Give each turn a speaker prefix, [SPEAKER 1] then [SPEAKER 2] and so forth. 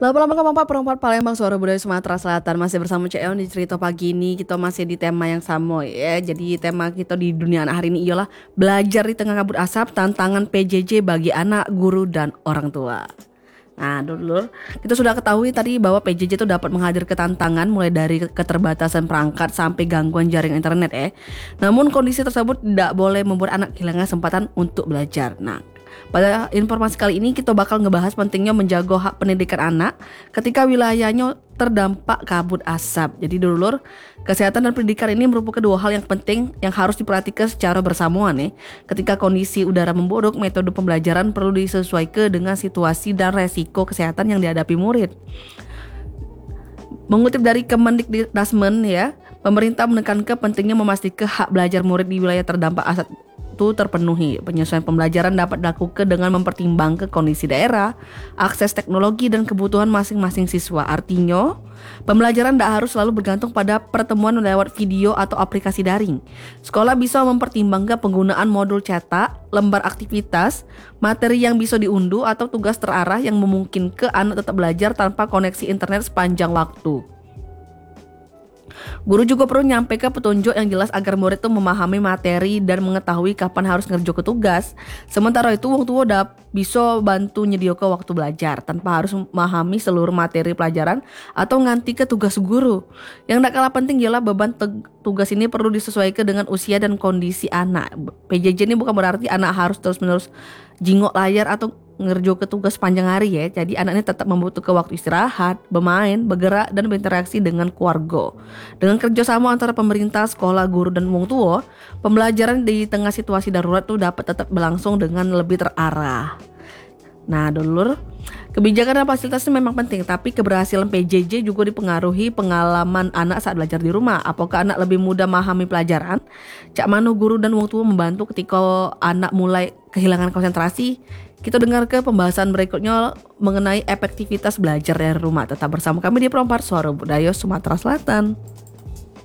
[SPEAKER 1] Lama-lama Pak Perempuan Palembang Suara Budaya Sumatera Selatan masih bersama Cek Eon di cerita pagi ini. Kita masih di tema yang sama ya. Jadi tema kita di dunia anak hari ini ialah belajar di tengah kabut asap, tantangan PJJ bagi anak, guru dan orang tua. Nah, dulu kita sudah ketahui tadi bahwa PJJ itu dapat menghadirkan tantangan mulai dari keterbatasan perangkat sampai gangguan jaringan internet ya. Namun kondisi tersebut tidak boleh membuat anak kehilangan kesempatan untuk belajar. Nah, pada informasi kali ini kita bakal ngebahas pentingnya menjaga hak pendidikan anak ketika wilayahnya terdampak kabut asap. Jadi dulur, kesehatan dan pendidikan ini merupakan dua hal yang penting yang harus diperhatikan secara bersamaan nih. Ketika kondisi udara memburuk, metode pembelajaran perlu disesuaikan dengan situasi dan resiko kesehatan yang dihadapi murid. Mengutip dari Kemendikbudrismen ya, pemerintah menekankan pentingnya memastikan hak belajar murid di wilayah terdampak asap itu terpenuhi. Penyesuaian pembelajaran dapat dilakukan dengan mempertimbangkan kondisi daerah, akses teknologi dan kebutuhan masing-masing siswa. Artinya, pembelajaran tidak harus selalu bergantung pada pertemuan lewat video atau aplikasi daring. Sekolah bisa mempertimbangkan penggunaan modul cetak, lembar aktivitas, materi yang bisa diunduh atau tugas terarah yang memungkinkan anak tetap belajar tanpa koneksi internet sepanjang waktu. Guru juga perlu menyampaikan petunjuk yang jelas agar murid itu memahami materi dan mengetahui kapan harus ngerjakan tugas. Sementara itu, wong tua udah bisa bantu nyediakan waktu belajar tanpa harus memahami seluruh materi pelajaran atau nganti ke tugas guru. Yang tak kalah penting ialah beban tugas ini perlu disesuaikan dengan usia dan kondisi anak. PJJ ini bukan berarti anak harus terus-menerus jingok layar atau ngerjo ke tugas panjang hari ya. Jadi anaknya tetap membutuhkan waktu istirahat, bermain, bergerak dan berinteraksi dengan keluarga. Dengan kerjasama antara pemerintah, sekolah, guru dan wong tua, pembelajaran di tengah situasi darurat tuh dapat tetap berlangsung dengan lebih terarah. Nah, dulur, kebijakan dan fasilitas itu memang penting, tapi keberhasilan PJJ juga dipengaruhi pengalaman anak saat belajar di rumah. Apakah anak lebih mudah memahami pelajaran? Cak mano guru dan wong tua membantu ketika anak mulai kehilangan konsentrasi? Kita dengar ke pembahasan berikutnya mengenai efektivitas belajar dari rumah. Tetap bersama kami di Perompak Suara Budaya Sumatera Selatan.